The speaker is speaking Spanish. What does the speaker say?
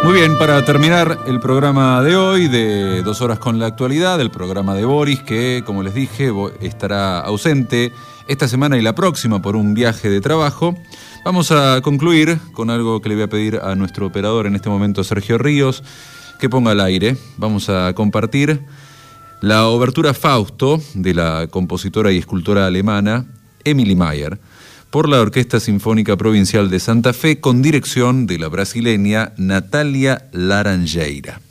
Muy bien, para terminar el programa de hoy, de 2 horas con la actualidad, el programa de Boris, que, como les dije, estará ausente esta semana y la próxima por un viaje de trabajo, vamos a concluir con algo que le voy a pedir a nuestro operador en este momento, Sergio Ríos, que ponga al aire. Vamos a compartir la obertura Fausto de la compositora y escultora alemana Emilie Mayer, por la Orquesta Sinfónica Provincial de Santa Fe, con dirección de la brasileña Natalia Laranjeira.